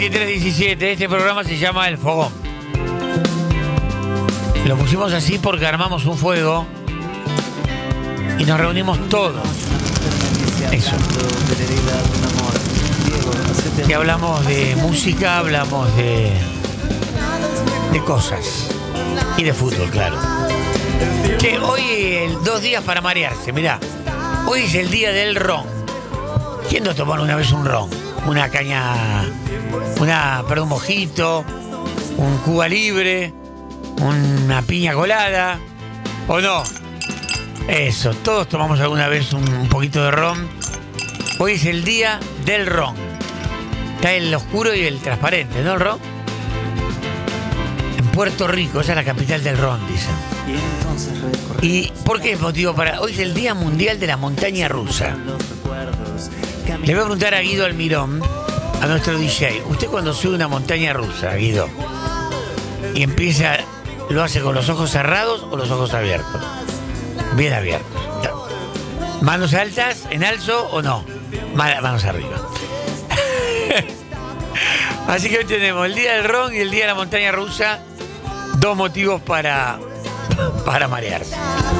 3:17, este programa se llama El Fogón. Lo pusimos así porque armamos un fuego y nos reunimos todos. Eso. Y hablamos de música, hablamos de cosas. Y de fútbol, claro. Che, hoy 2 días para marearse, mirá. Hoy es el día del ron. ¿Quién no tomó una vez un ron? Una caña, un mojito, un Cuba Libre, una piña colada, ¿o no? Eso, todos tomamos alguna vez un poquito de ron. Hoy es el día del ron. Está el oscuro y el transparente, ¿no, el ron? En Puerto Rico, esa es la capital del ron, dicen. ¿Y por qué es motivo para...? Hoy es el Día Mundial de la Montaña Rusa. Le voy a preguntar a Guido Almirón, a nuestro DJ. ¿Usted cuando sube una montaña rusa, Guido, y empieza, lo hace con los ojos cerrados o los ojos abiertos? Bien abiertos. ¿Manos altas, en alzo o no? Manos arriba. Así que hoy tenemos el día del ron y el día de la montaña rusa. 2 motivos para marearse.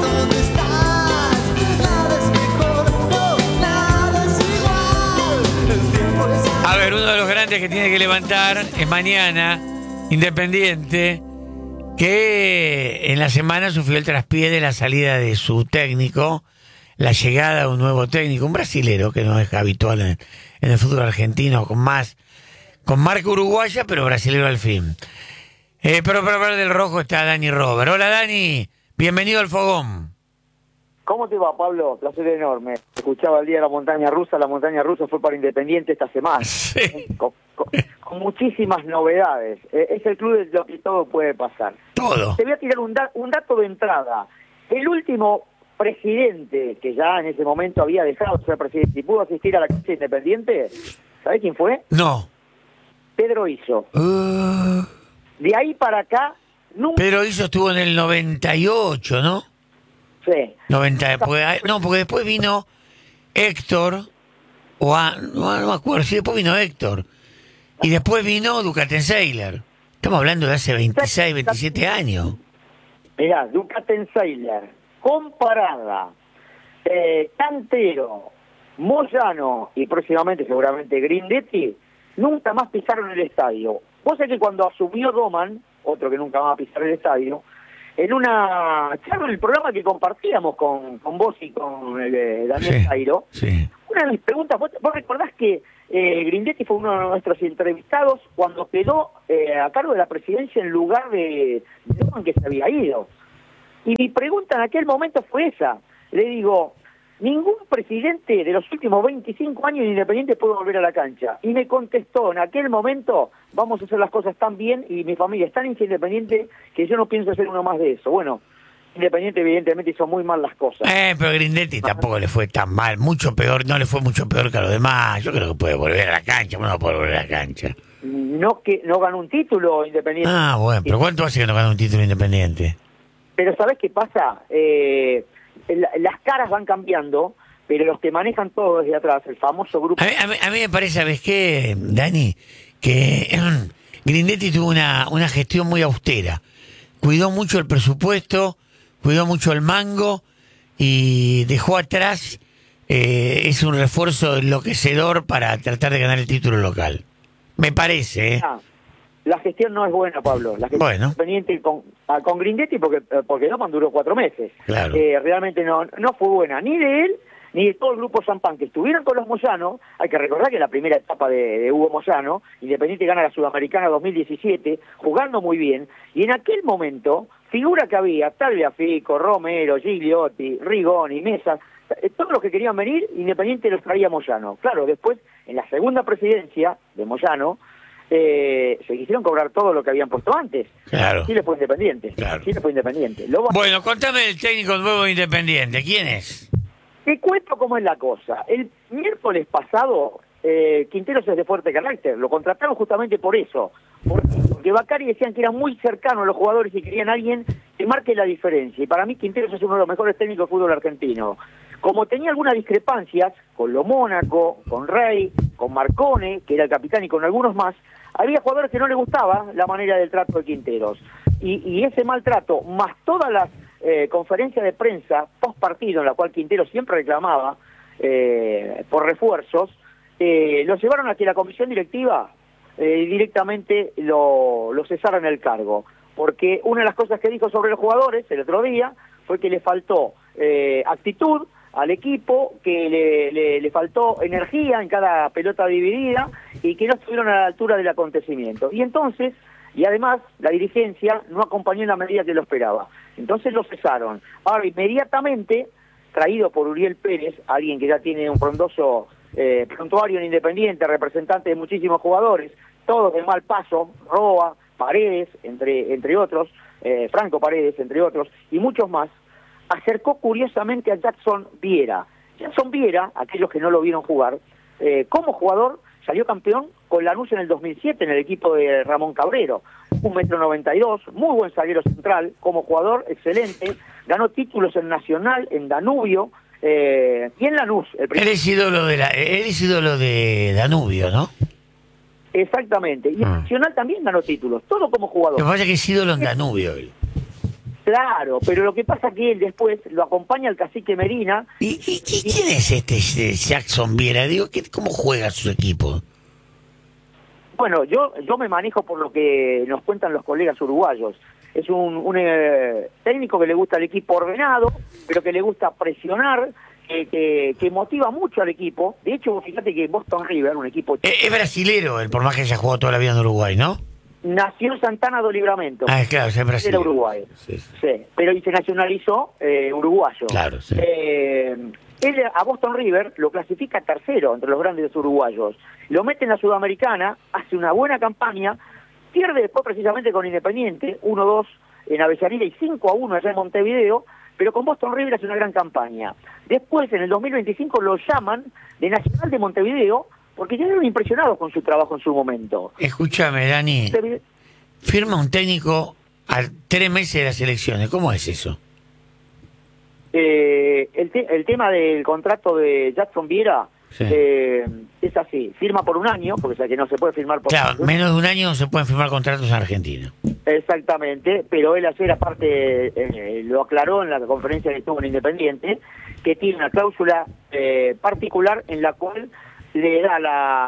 A ver, uno de los grandes que tiene que levantar es mañana, Independiente, que en la semana sufrió el traspié de la salida de su técnico, la llegada de un nuevo técnico, un brasilero que no es habitual en el fútbol argentino, con marca uruguaya, pero brasilero al fin. Pero para hablar del rojo está Dani Robert. Hola Dani, bienvenido al Fogón. ¿Cómo te va, Pablo? Placer enorme. Escuchaba el día de la montaña rusa. La montaña rusa fue para Independiente esta semana. Sí. Con muchísimas novedades. Es el club de lo que todo puede pasar. Todo. Te voy a tirar un dato de entrada. El último presidente, que ya en ese momento había dejado de ser presidente y pudo asistir a la cancha Independiente, ¿sabés quién fue? No. Pedro Izzo. De ahí para acá, nunca... Pedro Izzo estuvo en el 98, ¿no? Sí. 90, porque después vino Héctor, no me acuerdo, sí, después vino Héctor. Y después vino Ducatenseiler. Estamos hablando de hace 26, 27 años. Mirá, Ducatenseiler, Comparada, Cantero, Moyano y próximamente seguramente Grindetti, nunca más pisaron el estadio. Vos sabés que cuando asumió Doman, otro que nunca más va a pisar el estadio, en una charla en el programa que compartíamos con vos y con Daniel Jairo, sí. Una de mis preguntas, vos recordás que Grindetti fue uno de nuestros entrevistados cuando quedó a cargo de la presidencia en lugar de Doman, que se había ido. Y mi pregunta en aquel momento fue esa. Le digo, ningún presidente de los últimos 25 años de Independiente pudo volver a la cancha. Y me contestó en aquel momento, vamos a hacer las cosas tan bien y mi familia es tan independiente que yo no pienso hacer uno más de eso. Bueno, Independiente evidentemente hizo muy mal las cosas. Pero Grindetti tampoco le fue tan mal, mucho peor, no le fue mucho peor que a los demás. Yo creo que puede volver a la cancha, bueno, no puede volver a la cancha. No ganó un título Independiente. Ah, bueno, pero ¿cuánto hace que no gana un título Independiente? Pero ¿sabés qué pasa? Las caras van cambiando, pero los que manejan todo desde atrás, el famoso grupo... A mí me parece, ¿sabes qué, Dani? Que Grindetti tuvo una gestión muy austera. Cuidó mucho el presupuesto, cuidó mucho el mango y dejó atrás, es un refuerzo enloquecedor para tratar de ganar el título local. Me parece, ¿eh? La gestión no es buena, Pablo. La gestión Independiente con Grindetti porque Doman duró 4 meses. Claro. Realmente no fue buena, ni de él, ni de todo el grupo Champán, que estuvieron con los Moyano. Hay que recordar que en la primera etapa de Hugo Moyano, Independiente gana la Sudamericana 2017, jugando muy bien, y en aquel momento, figura que había, Tagliafico, Romero, Gigliotti, Rigoni, Mesa, todos los que querían venir, Independiente los traía Moyano. Claro, después, en la segunda presidencia de Moyano, se quisieron cobrar todo lo que habían puesto antes. Claro. Chile fue Independiente. Claro. Chile fue Independiente. Bueno, contame el técnico nuevo de Independiente. ¿Quién es? Te cuento cómo es la cosa. El miércoles pasado, Quinteros es de fuerte carácter. Lo contrataron justamente por eso. Porque Bacari decían que eran muy cercanos los jugadores y querían a alguien que marque la diferencia. Y para mí Quinteros es uno de los mejores técnicos del fútbol argentino. Como tenía algunas discrepancias con Lo Mónaco, con Rey, con Marcone, que era el capitán, y con algunos más, había jugadores que no les gustaba la manera del trato de Quinteros. Y ese maltrato, más todas las conferencias de prensa post partido, en la cual Quinteros siempre reclamaba por refuerzos, lo llevaron a que la comisión directiva directamente lo cesara en el cargo. Porque una de las cosas que dijo sobre los jugadores el otro día fue que le faltó actitud al equipo, que le faltó energía en cada pelota dividida y que no estuvieron a la altura del acontecimiento. Y entonces, y además, la dirigencia no acompañó en la medida que lo esperaba. Entonces lo cesaron. Ahora, inmediatamente, traído por Uriel Pérez, alguien que ya tiene un frondoso prontuario en Independiente, representante de muchísimos jugadores, todos de mal paso, Roa, Paredes, entre otros, Franco Paredes, entre otros, y muchos más, acercó curiosamente a Jackson Viera. Jackson Viera, aquellos que no lo vieron jugar, como jugador salió campeón con Lanús en el 2007 en el equipo de Ramón Cabrero, 1,92 m, muy buen zaguero central, como jugador excelente, ganó títulos en Nacional, en Danubio, y en Lanús. Él es ídolo de Danubio, ¿no? Exactamente, y en Nacional también ganó títulos, todo como jugador. Lo que pasa es que es ídolo en Danubio él. Claro, pero lo que pasa es que él después lo acompaña el cacique Medina. ¿Y quién es este Jackson Viera? Digo, ¿cómo juega su equipo? Bueno, yo me manejo por lo que nos cuentan los colegas uruguayos. Es un técnico que le gusta el equipo ordenado, pero que le gusta presionar, que motiva mucho al equipo. De hecho, fíjate que Boston River, un equipo... Es brasilero, por más que haya jugado toda la vida en Uruguay, ¿no? Nació en Santana do Livramento. Claro, es brasileño. Era Uruguay. Sí. Sí, pero se nacionalizó uruguayo. Claro, sí. Él a Boston River lo clasifica tercero entre los grandes uruguayos. Lo mete en la Sudamericana, hace una buena campaña, pierde después precisamente con Independiente, 1-2 en Avellaneda y 5-1 allá en Montevideo, pero con Boston River hace una gran campaña. Después, en el 2025, lo llaman de Nacional de Montevideo, porque ya eran impresionados con su trabajo en su momento. Escúchame, Dani, firma un técnico a 3 meses de las elecciones. ¿Cómo es eso? El tema del contrato de Jackson Viera sí. Es así, firma por un año, porque o sea que no se puede firmar por... Claro, menos de un año no se pueden firmar contratos en Argentina. Exactamente, pero él ayer aparte lo aclaró en la conferencia que estuvo en Independiente, que tiene una cláusula particular en la cual le da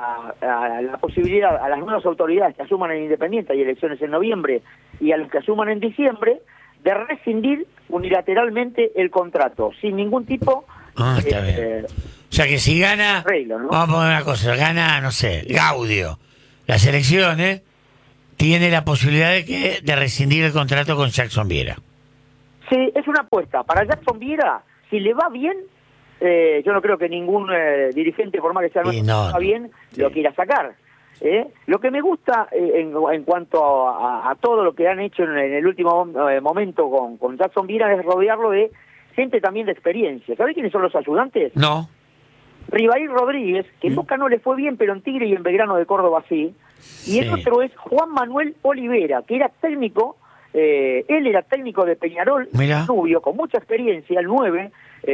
la posibilidad a las nuevas autoridades que asuman en Independiente, hay elecciones en noviembre, y a los que asuman en diciembre, de rescindir unilateralmente el contrato, sin ningún tipo está bien. O sea que si gana, arreglo, ¿no? Vamos a poner una cosa, gana, no sé, Gaudio, las elecciones, tiene la posibilidad de rescindir el contrato con Jackson Viera. Sí, es una apuesta. Para Jackson Viera, si le va bien, yo no creo que ningún dirigente, por más que sea va bien, sí, lo quiera sacar. Lo que me gusta en cuanto a todo lo que han hecho en el último momento con Jackson Viera es rodearlo de gente también de experiencia. ¿Sabés quiénes son los ayudantes? No. Ribaí Rodríguez, que en Boca no le fue bien, pero en Tigre y en Belgrano de Córdoba sí. Y el otro es Juan Manuel Olivera, que era técnico, él era técnico de Peñarol, Rubio, con mucha experiencia, el 9,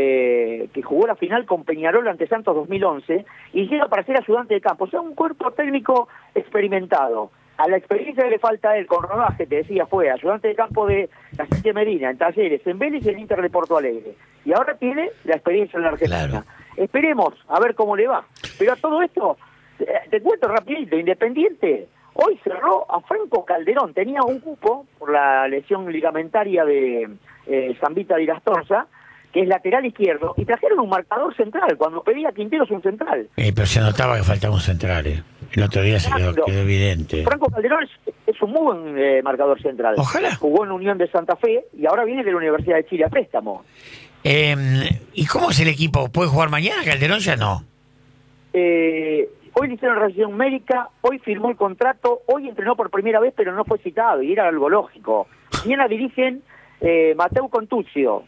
que jugó la final con Peñarol ante Santos 2011, y llega para ser ayudante de campo. O sea, un cuerpo técnico experimentado. A la experiencia que le falta a él con rodaje, te decía, fue ayudante de campo de Cacique Medina, en Talleres, en Vélez y en Inter de Porto Alegre. Y ahora tiene la experiencia en la Argentina. Claro. Esperemos a ver cómo le va. Pero a todo esto, te cuento rapidito, Independiente hoy cerró a Franco Calderón. Tenía un cupo por la lesión ligamentaria de Zambita Di Lastorza, que es lateral izquierdo, y trajeron un marcador central, cuando pedía Quinteros un central. Pero se notaba que faltaba un central, El otro día se quedó evidente. Franco Calderón es un muy buen marcador central. Ojalá. Jugó en Unión de Santa Fe y ahora viene de la Universidad de Chile a préstamo. ¿Y cómo es el equipo? ¿Puede jugar mañana? Calderón ya no. Hoy le hicieron revisión médica, hoy firmó el contrato, hoy entrenó por primera vez, pero no fue citado, y era algo lógico. Mañana dirigen Mateu Contuccio,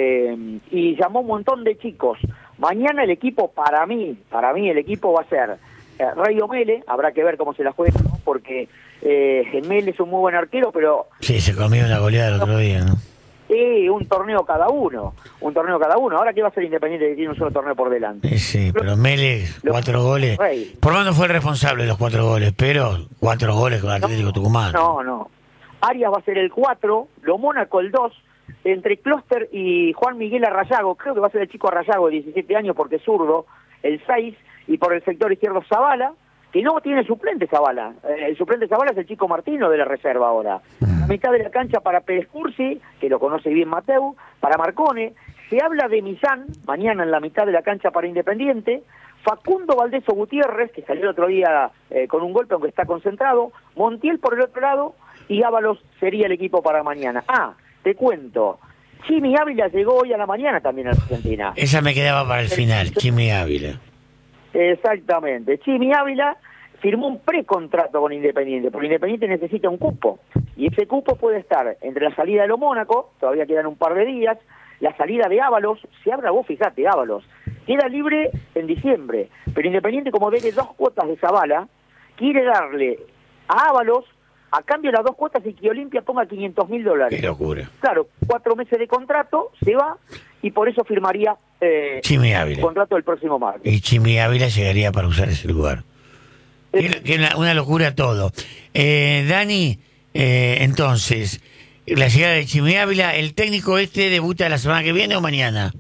y llamó un montón de chicos. Mañana el equipo, para mí el equipo va a ser Rey Mele, habrá que ver cómo se la juega, ¿no? Porque Mele es un muy buen arquero, pero... Sí, se comió una goleada el otro día, ¿no? Sí, un torneo cada uno. Ahora, ¿qué va a ser Independiente que tiene un solo torneo por delante? Sí, pero Mélez, 4 goles. Por lo menos fue el responsable de los 4 goles, pero 4 goles con Atlético Tucumán. No. Arias va a ser el 4, Lo Mónaco el 2, entre Clóster y Juan Miguel Arrayago, creo que va a ser el chico Arrayago de 17 años porque es zurdo, el 6, y por el sector izquierdo Zavala, que no tiene suplente Zavala. El suplente Zavala es el chico Martino de la reserva ahora. La mitad de la cancha para Pérez Cursi, que lo conoce bien Mateu, para Marcone. Se habla de Misán, mañana en la mitad de la cancha para Independiente. Facundo Valdeso Gutiérrez, que salió el otro día con un golpe, aunque está concentrado. Montiel por el otro lado, y Ábalos sería el equipo para mañana. Te cuento. Chimi Ávila llegó hoy a la mañana también a Argentina. Esa me quedaba para el final, Chimi Ávila. Exactamente. Chimi Ávila firmó un precontrato con Independiente, porque Independiente necesita un cupo, y ese cupo puede estar entre la salida de Lo Mónaco, todavía quedan un par de días, la salida de Ábalos, vos fijate, Ábalos, queda libre en diciembre, pero Independiente, como debe 2 cuotas de Zavala, quiere darle a Ábalos, a cambio de las 2 cuotas, y que Olimpia ponga $500.000. Qué locura. Claro, 4 meses de contrato, se va, y por eso firmaría Chimi Ávila. el contrato del próximo martes. Y Chimi Ávila llegaría para usar ese lugar. Que una locura todo. Dani, entonces, la llegada de Chimi Ávila, ¿el técnico debuta la semana que viene o mañana?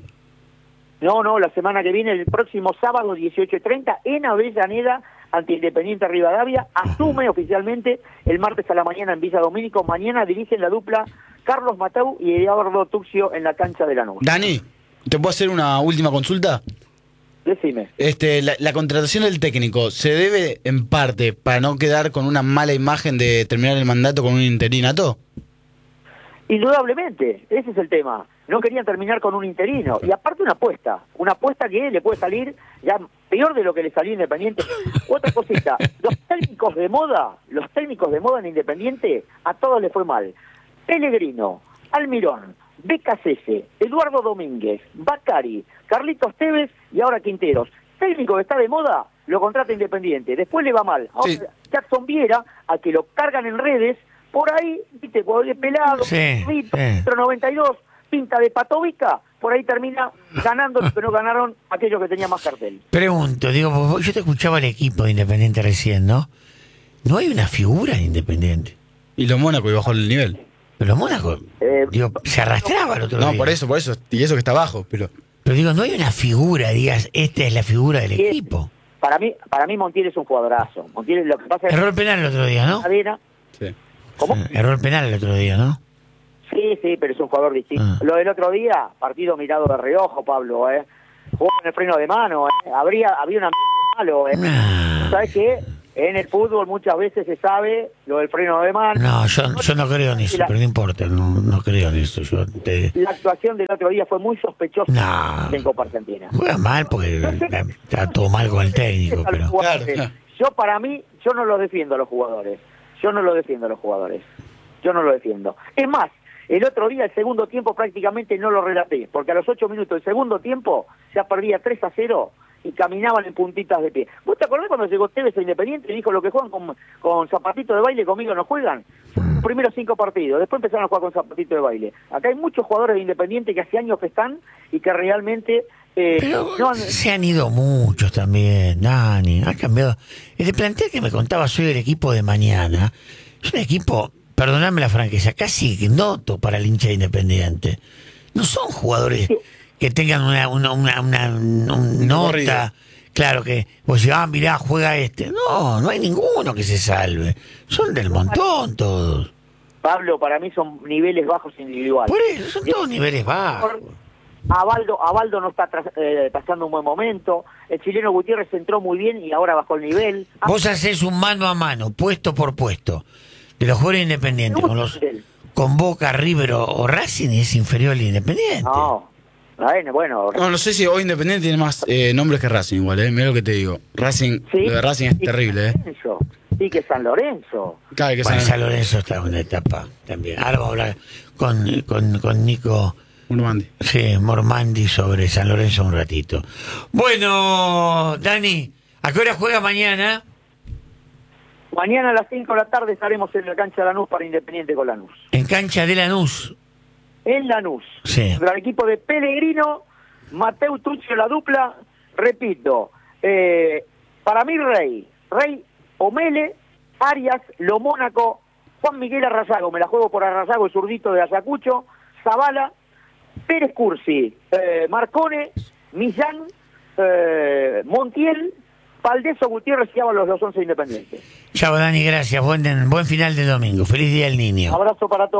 No, la semana que viene, el próximo sábado 18:30 en Avellaneda ante Independiente Rivadavia. Asume oficialmente el martes a la mañana en Villa Domínico. Mañana dirigen la dupla Carlos Mateu y Eduardo Tuxio en la cancha de Lanús. Dani, ¿te puedo hacer una última consulta? Decime. La contratación del técnico se debe en parte para no quedar con una mala imagen de terminar el mandato con un interinato. Indudablemente, ese es el tema. No querían terminar con un interino. Y aparte una apuesta que le puede salir ya peor de lo que le salió Independiente. Otra cosita, los técnicos de moda en Independiente, a todos les fue mal. Pellegrino, Almirón, BKCS, Eduardo Domínguez, Bacari, Carlitos Tevez y ahora Quinteros. Técnico que está de moda, lo contrata Independiente. Después le va mal. Ahora, sí. Jackson Viera, a que lo cargan en redes, por ahí, viste, cuando es pelado, metro 92, pinta de patovica, por ahí termina ganando lo que no ganaron aquellos que tenían más cartel. Pregunto, yo te escuchaba el equipo de Independiente recién, ¿no? ¿No hay una figura en Independiente? Y los Mónaco y bajó el nivel. Pero los Mónaco, se arrastraba el otro día. No, por eso, y eso que está abajo, pero no hay una figura, digas, esta es la figura del equipo. Para mí Montiel es un jugadorazo. Montiel, lo que pasa es... Error el penal el otro día, ¿no? Sí. ¿Cómo? Error el penal el otro día, ¿no? Sí, pero es un jugador distinto. Lo del otro día, partido mirado de reojo, Pablo, jugó en el freno de mano, había un ambiente malo, ¿Sabes qué? En el fútbol muchas veces se sabe lo del freno de mano. No, yo no creo en eso, pero no importa, no creo en eso. La actuación del otro día fue muy sospechosa en Copa Argentina. Juega mal porque está todo mal con el técnico, pero... Claro. Yo no lo defiendo a los jugadores. Yo no lo defiendo. Es más, el otro día, el segundo tiempo, prácticamente no lo relaté, porque a los 8 minutos del segundo tiempo ya perdía 3-0 y caminaban en puntitas de pie. ¿Vos te acordás cuando llegó Tevez a Independiente y dijo lo que juegan con zapatito de baile, conmigo no juegan? Los primeros 5 partidos, después empezaron a jugar con zapatito de baile. Acá hay muchos jugadores de Independiente que hace años que están y que realmente... se han ido muchos también, Dani, ha cambiado. El plantel que me contabas hoy del equipo de mañana es un equipo, perdonadme la franqueza, casi ignoto para el hincha de Independiente. No son jugadores que tengan una nota, claro, que vos decís, mirá, juega este. No hay ninguno que se salve. Son del montón todos. Pablo, para mí son niveles bajos individuales. Por eso, son todos niveles bajos. Abaldo no está pasando un buen momento. El chileno Gutiérrez entró muy bien y ahora bajó el nivel. Vos hacés un mano a mano, puesto por puesto, de los jugadores independientes con Boca, River o Racing, y es inferior al Independiente. No sé si hoy Independiente tiene más nombres que Racing igual, mira lo que te digo. Racing, ¿sí? Lo de Racing es terrible, Sí, que San Lorenzo. Claro, que San Lorenzo está en una etapa también. Ahora vamos a hablar con Nico Mormandi sobre San Lorenzo un ratito. Bueno, Dani, ¿a qué hora juega mañana? Mañana a las 5 de la tarde estaremos en la cancha de Lanús para Independiente con Lanús. En cancha de Lanús. en Lanús. Sí. Contra el equipo de Pellegrino, Mateu Tuccio la dupla, repito, para mí Rey, Omele, Arias, Lo Mónaco, Juan Miguel Arrazago, me la juego por Arrazago, el zurdito de Ayacucho, Zavala, Pérez Cursi, Marcone, Millán, Montiel, Valdeso, Gutiérrez y Ábalos, los 11 independientes. Chao, Dani, gracias. Buen final de domingo. Feliz Día del Niño. Abrazo para todos.